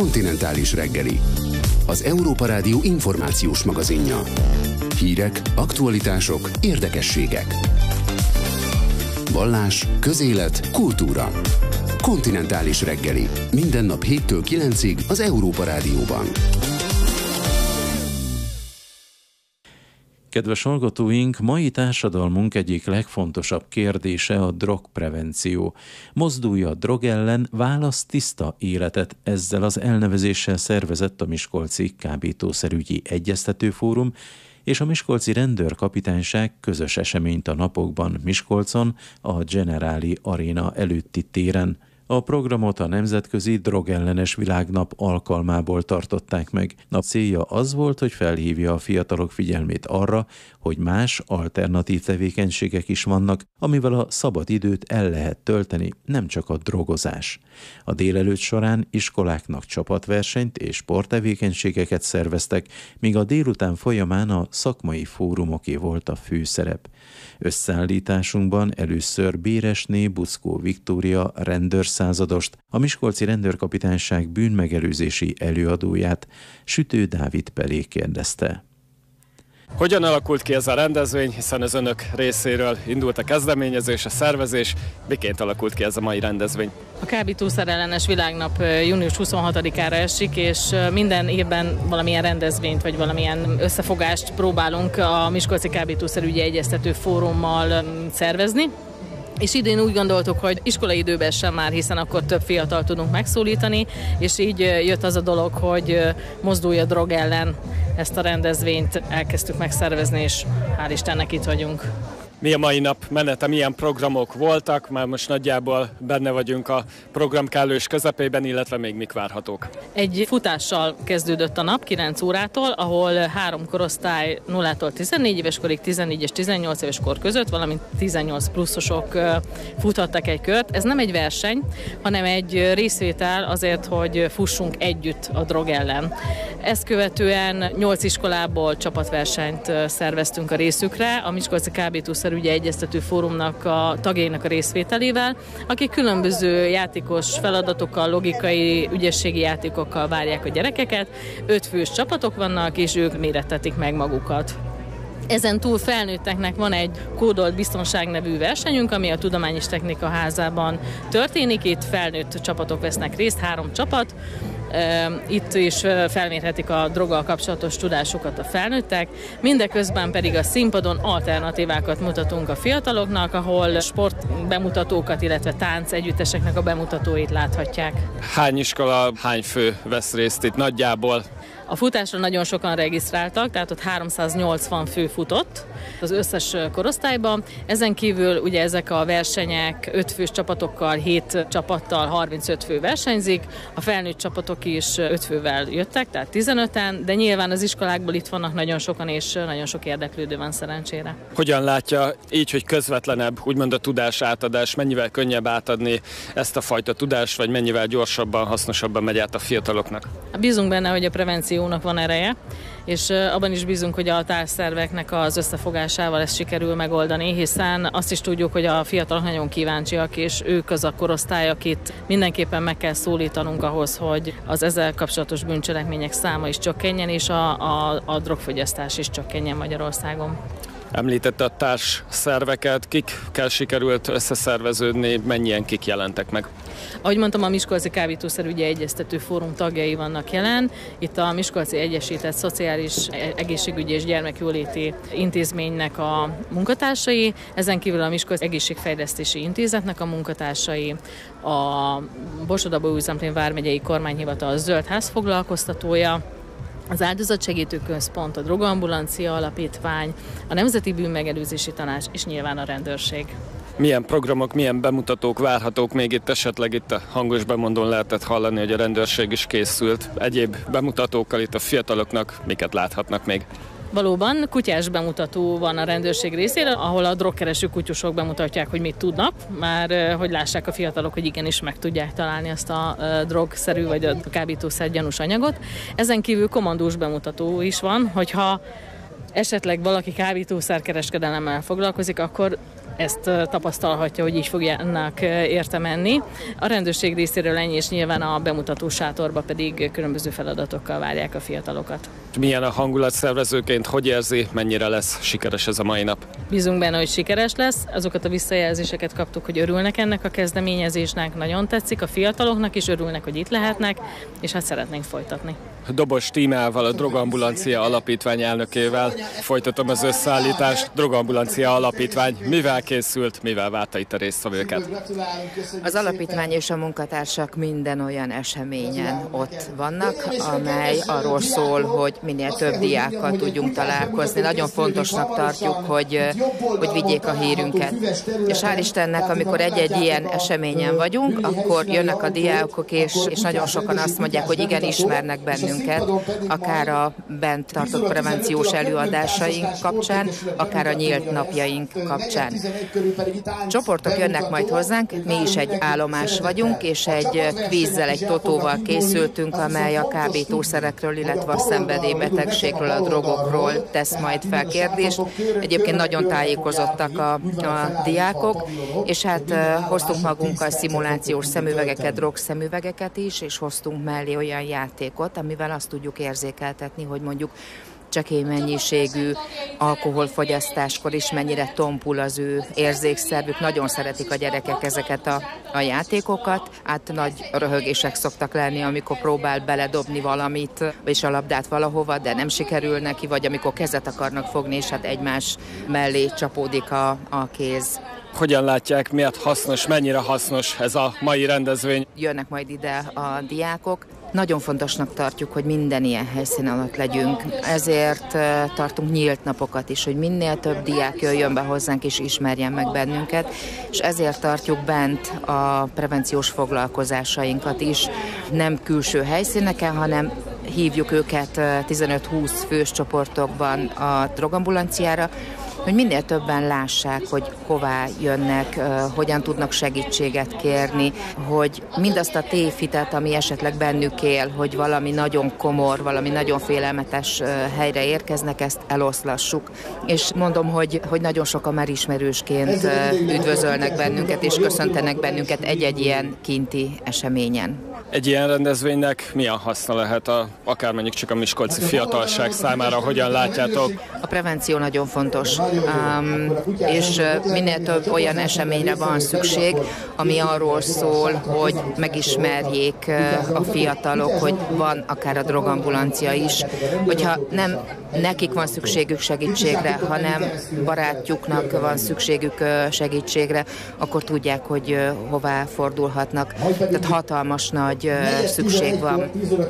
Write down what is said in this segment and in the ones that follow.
Kontinentális reggeli. Az Európa Rádió információs magazinja. Hírek, aktualitások, érdekességek. Vallás, közélet, kultúra. Kontinentális reggeli. Minden nap 7-től 9-ig az Európa Rádióban. Kedves hallgatóink, mai társadalmunk egyik legfontosabb kérdése a drogprevenció. Mozdulj a drog ellen, válasz tiszta életet. Ezzel az elnevezéssel szervezett a Miskolci Kábítószerügyi Egyeztetőfórum és a Miskolci Rendőrkapitányság közös eseményt a napokban Miskolcon, a Generáli Aréna előtti téren. A programot a Nemzetközi Drogellenes Világnap alkalmából tartották meg. A célja az volt, hogy felhívja a fiatalok figyelmét arra, hogy más alternatív tevékenységek is vannak, amivel a szabad időt el lehet tölteni, nem csak a drogozás. A délelőtt során iskoláknak csapatversenyt és sporttevékenységeket szerveztek, míg a délután folyamán a szakmai fórumoké volt a főszerep. Összeállításunkban először Béresné Buczkó Viktória rendőrszázadost, a Miskolci Rendőrkapitányság bűnmegelőzési előadóját, Sütő Dávid Pelé kérdezte. Hogyan alakult ki ez a rendezvény, hiszen az önök részéről indult a kezdeményezés, a szervezés, miként alakult ki ez a mai rendezvény? A Kábítószerellenes Világnap június 26-ára esik, és minden évben valamilyen rendezvényt vagy valamilyen összefogást próbálunk a Miskolci Kábítószerügyi Egyeztető Fórummal szervezni. És idén úgy gondoltuk, hogy iskolai időben sem már, hiszen akkor több fiatal tudunk megszólítani, és így jött az a dolog, hogy mozdulj a drog ellen. Ezt a rendezvényt elkezdtük megszervezni, és hál' Istennek itt vagyunk. Mi a mai nap menete, milyen programok voltak? Már most nagyjából benne vagyunk a program kellős közepében, illetve még mik várhatók? Egy futással kezdődött a nap 9 órától, ahol 3 korosztály 0-tól 14 éves korig, 14 és 18 éves kor között, valamint 18 pluszosok futhattak egy kört. Ez nem egy verseny, hanem egy részvétel azért, hogy fussunk együtt a drog ellen. Ezt követően 8 iskolából csapatversenyt szerveztünk a részükre, a Miskolci Kábítószerügyi Egyeztető Fórumnak a tagjainak a részvételével, akik különböző játékos feladatokkal, logikai, ügyességi játékokkal várják a gyerekeket. 5 fős csapatok vannak, és ők mérettetik meg magukat. Ezen túl felnőtteknek van egy kódolt biztonság nevű versenyünk, ami a Tudományos Technika Házában történik. Itt felnőtt csapatok vesznek részt, 3 csapat. Itt is felmérhetik a droggal kapcsolatos tudásukat a felnőttek, mindeközben pedig a színpadon alternatívákat mutatunk a fiataloknak, ahol sportbemutatókat, illetve tánc együtteseknek a bemutatóit láthatják. Hány iskola, hány fő vesz részt itt nagyjából? A futásra nagyon sokan regisztráltak, tehát ott 380 fő futott az összes korosztályban. Ezen kívül ugye ezek a versenyek 5 fős csapatokkal, 7 csapattal 35 fő versenyzik. A felnőtt csapatok is 5 fővel jöttek, tehát 15-en, de nyilván az iskolákból itt vannak nagyon sokan, és nagyon sok érdeklődő van szerencsére. Hogyan látja így, hogy közvetlenebb, úgymond a tudás átadás, mennyivel könnyebb átadni ezt a fajta tudást, vagy mennyivel gyorsabban, hasznosabban megy át a fiataloknak? Bízunk benne, hogy a prevenciónak van ereje, és abban is bízunk, hogy a társszerveknek az összefogásával ezt sikerül megoldani, hiszen azt is tudjuk, hogy a fiatalok nagyon kíváncsiak, és ők az a korosztály, akit mindenképpen meg kell szólítanunk ahhoz, hogy az ezzel kapcsolatos bűncselekmények száma is csökkenjen, és a drogfogyasztás is csökkenjen Magyarországon. Említette a társszerveket, kikkel sikerült összeszerveződni, mennyien kik jelentek meg? Ahogy mondtam, a Miskolci Kábítószerügyi Egyeztető Fórum tagjai vannak jelen. Itt a Miskolci Egyesített Szociális Egészségügyi és Gyermekjóléti Intézménynek a munkatársai, ezen kívül a Miskolci Egészségfejlesztési Intézetnek a munkatársai, a Borsod-Abaúj-Zemplén vármegyei kormányhivatal Zöld Ház foglalkoztatója, az Áldozatsegítő Központ, a Drogambulancia Alapítvány, a Nemzeti Bűnmegelőzési Tanács és nyilván a rendőrség. Milyen programok, milyen bemutatók várhatók még itt, esetleg itt a hangos bemondón lehetett hallani, hogy a rendőrség is készült. Egyéb bemutatókkal itt a fiataloknak miket láthatnak még? Valóban kutyás bemutató van a rendőrség részéről, ahol a drogkereső kutyusok bemutatják, hogy mit tudnak, már hogy lássák a fiatalok, hogy igenis meg tudják találni azt a drogszerű vagy a kábítószer gyanús anyagot. Ezen kívül kommandós bemutató is van, hogyha esetleg valaki kábítószerkereskedelemmel foglalkozik, akkor ezt tapasztalhatja, hogy így fogják érte menni. A rendőrség részéről ennyi, és nyilván a bemutató sátorba pedig különböző feladatokkal várják a fiatalokat. Milyen a hangulat szervezőként, hogy érzi, mennyire lesz sikeres ez a mai nap? Bízunk benne, hogy sikeres lesz. Azokat a visszajelzéseket kaptuk, hogy örülnek ennek a kezdeményezésnek, nagyon tetszik, a fiataloknak is örülnek, hogy itt lehetnek, és hát szeretnénk folytatni. Dobos Tímával, a Drogambulancia Alapítvány elnökével folytatom az összeállítást. Drogambulancia Alapítvány mivel készült, mivel várta itt a résztvevőket? Az alapítvány és a munkatársak minden olyan eseményen ott vannak, amely arról szól, hogy minél több diákkal tudjunk találkozni. Nagyon fontosnak tartjuk, hogy vigyék a hírünket. És hál' Istennek, amikor egy-egy ilyen eseményen vagyunk, akkor jönnek a diákok, és nagyon sokan azt mondják, hogy igen, ismernek bennünket, akár a bent tartott prevenciós előadásaink kapcsán, akár a nyílt napjaink kapcsán. Csoportok jönnek majd hozzánk, mi is egy állomás vagyunk, és egy kvízzel, egy totóval készültünk, amely a kábítószerekről, illetve a szenvedélybetegségről, a drogokról tesz majd fel kérdést. Egyébként nagyon tájékozottak a diákok, és hát hoztunk magunkkal szimulációs szemüvegeket, drogszemüvegeket is, és hoztunk mellé olyan játékot, amivel azt tudjuk érzékeltetni, hogy mondjuk csekély mennyiségű alkoholfogyasztáskor is mennyire tompul az ő érzékszervük. Nagyon szeretik a gyerekek ezeket a játékokat. Hát nagy röhögések szoktak lenni, amikor próbál beledobni valamit, és a labdát valahova, de nem sikerül neki, vagy amikor kezet akarnak fogni, és hát egymás mellé csapódik a kéz. Hogyan látják, miért hasznos, mennyire hasznos ez a mai rendezvény? Jönnek majd ide a diákok. Nagyon fontosnak tartjuk, hogy minden ilyen helyszínen ott legyünk. Ezért tartunk nyílt napokat is, hogy minél több diák jöjjön be hozzánk és ismerjen meg bennünket, és ezért tartjuk bent a prevenciós foglalkozásainkat is, nem külső helyszíneken, hanem hívjuk őket 15-20 fős csoportokban a drogambulanciára, hogy minél többen lássák, hogy hová jönnek, hogyan tudnak segítséget kérni, hogy mindazt a tévhitet, ami esetleg bennük él, hogy valami nagyon komor, valami nagyon félelmetes helyre érkeznek, ezt eloszlassuk. És mondom, hogy nagyon sokan már ismerősként üdvözölnek bennünket, és köszöntenek bennünket egy-egy ilyen kinti eseményen. Egy ilyen rendezvénynek milyen haszna lehet akár mondjuk csak a miskolci fiatalság számára, hogyan látjátok? A prevenció nagyon fontos, és minél több olyan eseményre van szükség, ami arról szól, hogy megismerjék a fiatalok, hogy van akár a drogambulancia is, hogyha nem nekik van szükségük segítségre, hanem barátjuknak van szükségük segítségre, akkor tudják, hogy hová fordulhatnak. Tehát hatalmas nagy szükség van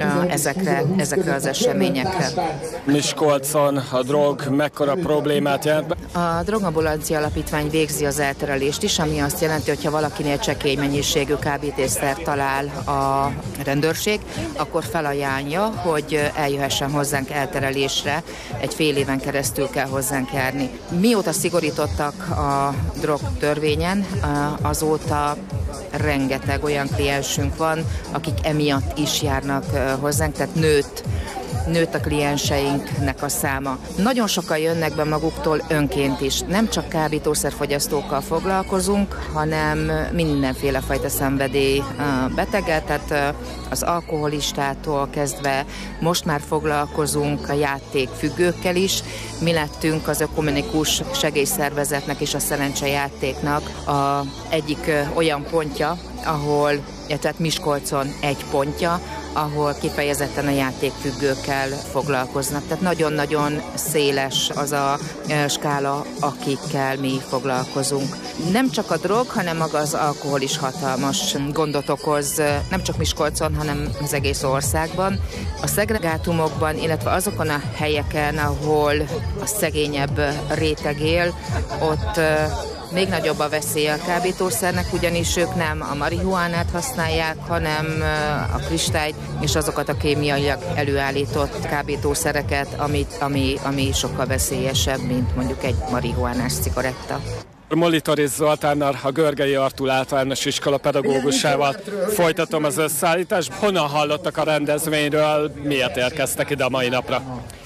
ezekre az eseményekre. Miskolcon a drog mekkora problémát jelent? A Drogambulancia Alapítvány végzi az elterelést is, ami azt jelenti, hogy ha valakinél csekély mennyiségű kábítószert talál a rendőrség, akkor felajánlja, hogy eljöhessen hozzánk elterelésre, egy fél éven keresztül kell hozzánk járni. Mióta szigorítottak a drogtörvényen, azóta rengeteg olyan kliensünk van, akik emiatt is járnak hozzánk, tehát nőtt a klienseinknek a száma. Nagyon sokan jönnek be maguktól önként is. Nem csak kábítószerfogyasztókkal foglalkozunk, hanem mindenféle fajta szenvedély beteget, tehát az alkoholistától kezdve most már foglalkozunk a játékfüggőkkel is. Mi lettünk az ökumenikus segélyszervezetnek és a szerencsejátéknak egyik olyan pontja, tehát Miskolcon egy pontja, ahol kifejezetten a játékfüggőkkel foglalkoznak. Tehát nagyon-nagyon széles az a skála, akikkel mi foglalkozunk. Nem csak a drog, hanem maga az alkohol is hatalmas gondot okoz, nem csak Miskolcon, hanem az egész országban. A szegregátumokban, illetve azokon a helyeken, ahol a szegényebb réteg él, ott még nagyobb a veszély a kábítószernek, ugyanis ők nem a marihuánát használják, hanem a kristályt és azokat a kémiailag előállított kábítószereket, ami sokkal veszélyesebb, mint mondjuk egy marihuánás cigaretta. Molitoris Zoltánnal, a Görgei Artúr általános iskola pedagógusával folytatom az összeállítást. Honnan hallottak a rendezvényről, miért érkeztek ide a mai napra?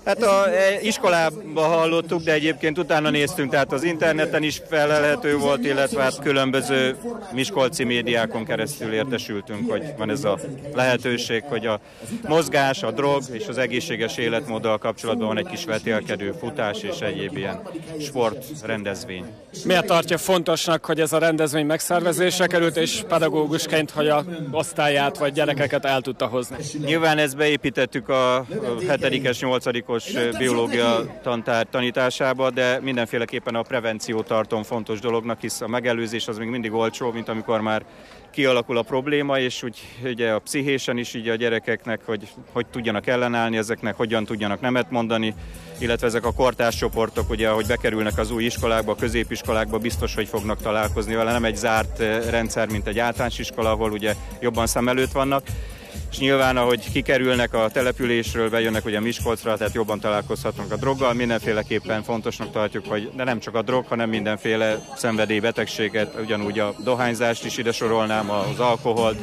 Hát az iskolában hallottuk, de egyébként utána néztünk, tehát az interneten is felelhető volt, illetve hát különböző miskolci médiákon keresztül értesültünk, hogy van ez a lehetőség, hogy a mozgás, a drog és az egészséges életmóddal kapcsolatban van egy kis vetélkedő futás és egyéb ilyen sportrendezvény. Miért tartja fontosnak, hogy ez a rendezvény megszervezésre került, és pedagógusként, hogy a osztályát vagy gyerekeket el tudta hozni? Nyilván ezt beépítettük a 7-es, 8-os biológia tantár tanításába, de mindenféleképpen a prevenciót tartom fontos dolognak, hisz a megelőzés az még mindig olcsó, mint amikor már kialakul a probléma, és úgy ugye a pszichésen is így a gyerekeknek, hogy tudjanak ellenállni ezeknek, hogyan tudjanak nemet mondani, illetve ezek a kortárs csoportok, ugye, ahogy bekerülnek az új iskolákba, a középiskolákba, biztos, hogy fognak találkozni vele, nem egy zárt rendszer, mint egy általános iskola, ahol ugye jobban szem előtt vannak. És nyilván, ahogy kikerülnek a településről, bejönnek ugye Miskolcra, tehát jobban találkozhatnak a droggal, mindenféleképpen fontosnak tartjuk, hogy de nem csak a drog, hanem mindenféle szenvedélybetegséget, ugyanúgy a dohányzást is ide sorolnám, az alkoholt,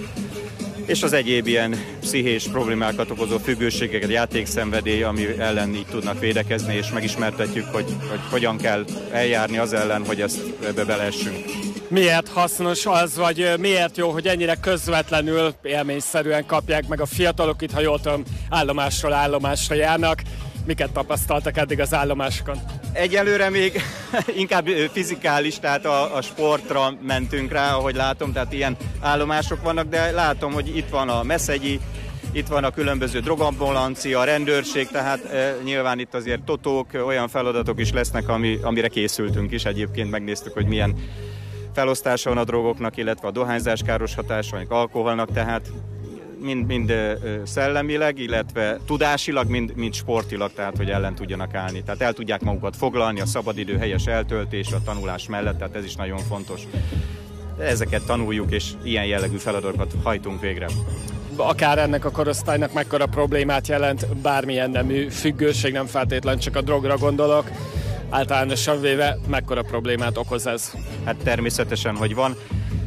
és az egyéb ilyen pszichés problémákat okozó függőségeket, játékszenvedély, ami ellen így tudnak védekezni, és megismertetjük, hogy hogyan kell eljárni az ellen, hogy ezt ebbe beleessünk. Miért hasznos az, vagy miért jó, hogy ennyire közvetlenül, élményszerűen kapják meg a fiatalok itt, ha jól tudom, állomásról állomásra járnak? Miket tapasztaltak eddig az állomásokon? Egyelőre még inkább fizikális, tehát a sportra mentünk rá, ahogy látom, tehát ilyen állomások vannak, de látom, hogy itt van a Meszegyi, itt van a különböző drogambulancia, a rendőrség, tehát nyilván itt azért totók, olyan feladatok is lesznek, amire készültünk is. Egyébként megnéztük, hogy milyen felosztása van a drogoknak, illetve a dohányzás káros hatása, vagy alkoholnak, tehát mind szellemileg, illetve tudásilag, mind sportilag, tehát hogy ellen tudjanak állni. Tehát el tudják magukat foglalni, a szabadidő helyes eltöltés, a tanulás mellett, tehát ez is nagyon fontos. De ezeket tanuljuk, és ilyen jellegű feladatokat hajtunk végre. Akár ennek a korosztálynak mekkora problémát jelent bármilyen nemű függőség, nem feltétlenül csak a drogra gondolok, általánosan véve mekkora problémát okoz ez? Hát természetesen, hogy van.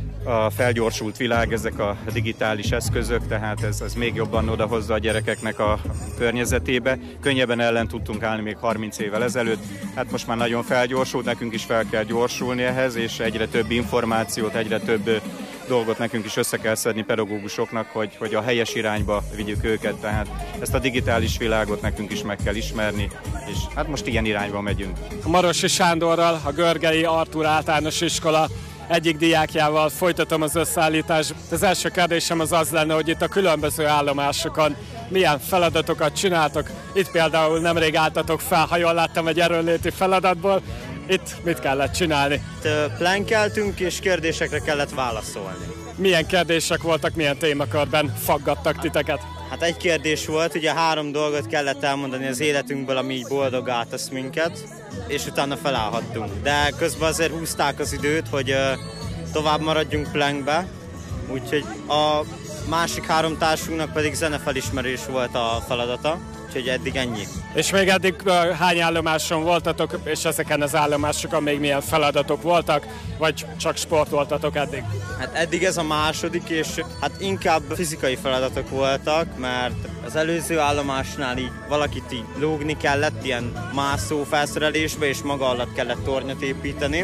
A felgyorsult világ, ezek a digitális eszközök, tehát ez még jobban odahozza a gyerekeknek a környezetébe. Könnyebben ellen tudtunk állni még 30 évvel ezelőtt, hát most már nagyon felgyorsult, nekünk is fel kell gyorsulni ehhez, és egyre több információt, egyre több dolgot nekünk is össze kell szedni pedagógusoknak, hogy a helyes irányba vigyük őket, tehát ezt a digitális világot nekünk is meg kell ismerni, és hát most ilyen irányba megyünk. A Marosi Sándorral, a Görgei Artúr Általános Iskola egyik diákjával folytatom az összeállítást. Az első kérdésem az lenne, hogy itt a különböző állomásokon milyen feladatokat csináltok. Itt például nemrég álltatok fel, ha jól láttam, egy erőnléti feladatból. Itt mit kellett csinálni? Plánkeltünk és kérdésekre kellett válaszolni. Milyen kérdések voltak, milyen témakörben faggattak titeket? Hát egy kérdés volt, ugye 3 dolgot kellett elmondani az életünkből, ami így boldogá tesz minket, és utána felállhattunk. De közben azért húzták az időt, hogy tovább maradjunk plankbe, úgyhogy a másik 3 társunknak pedig zenefelismerés volt a feladata, úgyhogy eddig ennyi. És még eddig hány állomáson voltatok, és ezeken az állomásokon még milyen feladatok voltak, vagy csak sportoltatok eddig? Hát eddig ez a második, és hát inkább fizikai feladatok voltak, mert az előző állomásnál így valakit így lógni kellett, ilyen mászó felszerelésbe, és maga alatt kellett tornyot építeni.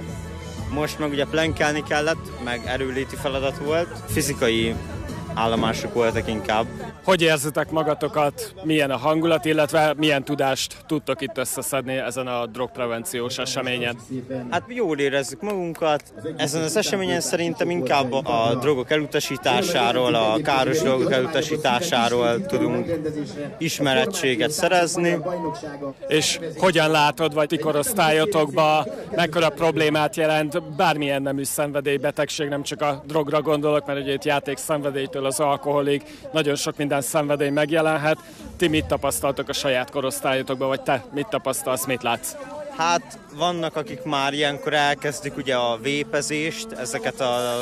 Most meg ugye plankelni kellett, meg erőléti feladat volt. Fizikai állomások voltak inkább. Hogy érzitek magatokat, milyen a hangulat, illetve milyen tudást tudtok itt összeszedni ezen a drogprevenciós eseményen? Hát jól érezzük magunkat. Ezen az eseményen szerintem inkább a drogok elutasításáról, a káros drogok elutasításáról tudunk ismerettséget szerezni. És hogyan látod, vagy ti korosztályotokban mekkora problémát jelent bármilyen nemű szenvedélybetegség, nem csak a drogra gondolok, mert ugye itt játékszenvedélytől az alkoholig nagyon sok minden szenvedély megjelenhet. Ti mit tapasztaltok a saját korosztályotokban, vagy te mit tapasztalsz, mit látsz? Hát vannak, akik már ilyenkor elkezdik ugye a vépezést, ezeket a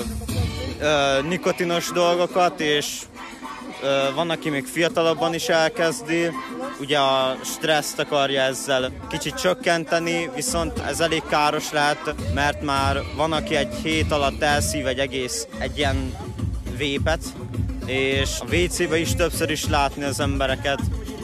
nikotinos dolgokat, és van, aki még fiatalabban is elkezdi, ugye a stresszt akarja ezzel kicsit csökkenteni, viszont ez elég káros lehet, mert már van, aki egy hét alatt elszív egy ilyen vépet, és a WC-be is többször is látni az embereket.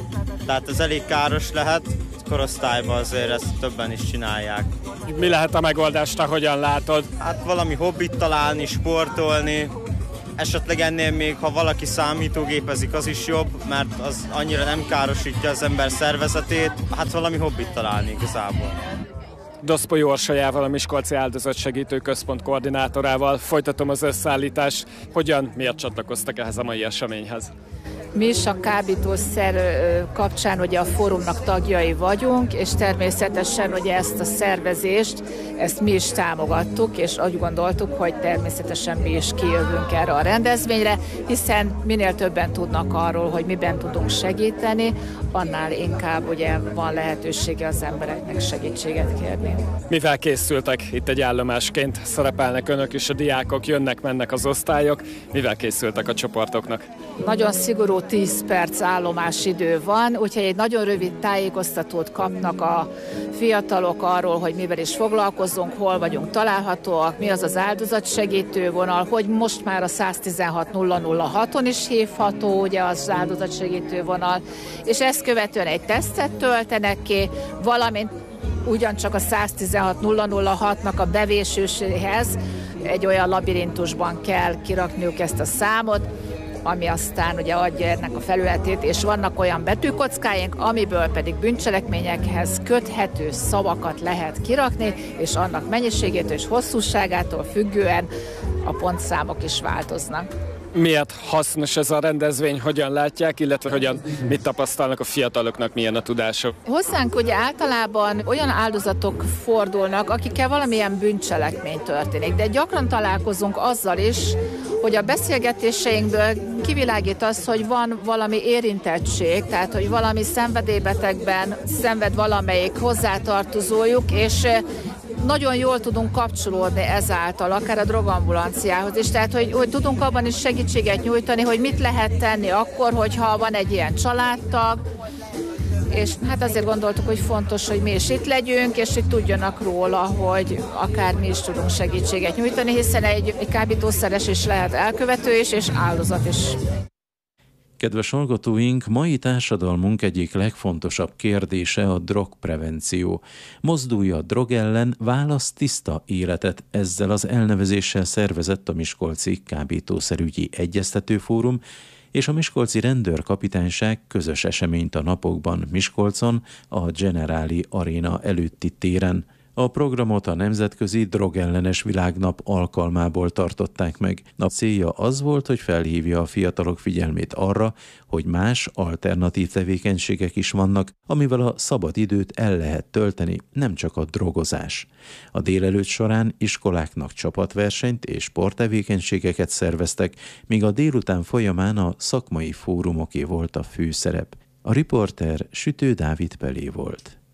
Tehát ez elég káros lehet, korosztályban azért ezt többen is csinálják. Mi lehet a megoldás, te hogyan látod? Hát valami hobbit találni, sportolni, esetleg ennél még, ha valaki számítógépezik, az is jobb, mert az annyira nem károsítja az ember szervezetét, hát valami hobbit találni igazából. Doszpolyi Orsolyával, a Miskolci Áldozatsegítő Központ koordinátorával folytatom az összeállítást. Hogyan, miért csatlakoztak ehhez a mai eseményhez? Mi is a kábítószer kapcsán ugye a fórumnak tagjai vagyunk, és természetesen ugye ezt a szervezést, ezt mi is támogattuk, és úgy gondoltuk, hogy természetesen mi is kijövünk erre a rendezvényre, hiszen minél többen tudnak arról, hogy miben tudunk segíteni, annál inkább ugye van lehetősége az embereknek segítséget kérni. Mivel készültek itt egy állomásként? Szerepelnek önök is, a diákok, jönnek-mennek az osztályok. Mivel készültek a csoportoknak? Nagyon szigorú 10 perc állomásidő van, úgyhogy egy nagyon rövid tájékoztatót kapnak a fiatalok arról, hogy mivel is foglalkozunk, hol vagyunk találhatóak, mi az az áldozatsegítő vonal, hogy most már a 116 006-on is hívható ugye az áldozatsegítő vonal, és ezt követően egy tesztet töltenek ki, valamint ugyancsak a 116 006-nak a bevésőséhez egy olyan labirintusban kell kirakniuk ezt a számot, ami aztán ugye adja ennek a felületét, és vannak olyan betűkockáink, amiből pedig bűncselekményekhez köthető szavakat lehet kirakni, és annak mennyiségétől és hosszúságától függően a pontszámok is változnak. Miért hasznos ez a rendezvény, hogyan látják, illetve mit tapasztalnak a fiataloknak, milyen a tudások? Hozzánk ugye általában olyan áldozatok fordulnak, akikkel valamilyen bűncselekmény történik, de gyakran találkozunk azzal is, hogy a beszélgetéseinkből kivilágít az, hogy van valami érintettség, tehát hogy valami szenvedélybetegben szenved valamelyik hozzátartozójuk, és nagyon jól tudunk kapcsolódni ezáltal, akár a drogambulanciához is, tehát hogy tudunk abban is segítséget nyújtani, hogy mit lehet tenni akkor, hogyha van egy ilyen családtag, és hát azért gondoltuk, hogy fontos, hogy mi is itt legyünk, és itt tudjanak róla, hogy akár mi is tudunk segítséget nyújtani, hiszen egy kábítószeres is lehet elkövető is, és áldozat is. Kedves hallgatóink, mai társadalmunk egyik legfontosabb kérdése a drogprevenció. Mozdulj a drog ellen, válasz tiszta életet. Ezzel az elnevezéssel szervezett a Miskolci Kábítószerügyi Egyeztetőfórum és a Miskolci Rendőrkapitányság közös eseményt a napokban Miskolcon, a Generáli Aréna előtti téren. A programot a Nemzetközi Drogellenes Világnap alkalmából tartották meg. A célja az volt, hogy felhívja a fiatalok figyelmét arra, hogy más alternatív tevékenységek is vannak, amivel a szabad időt el lehet tölteni, nem csak a drogozás. A délelőtt során iskoláknak csapatversenyt és sporttevékenységeket szerveztek, míg a délután folyamán a szakmai fórumoké volt a főszerep. A riporter Sütő Dávid Pelé volt.